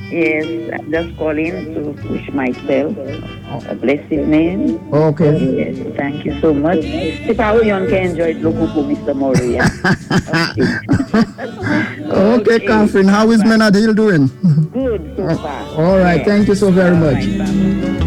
Yes, I'm just calling to wish myself a blessed name. Okay. Yes, thank you so much. Si Pao yon can enjoy it. Look po, Mr. Moria. Okay. Okay, Okay, Catherine, how is bye-bye. Menadil doing? Good so far. All right, Yeah. thank you so very All much. right, bye-bye.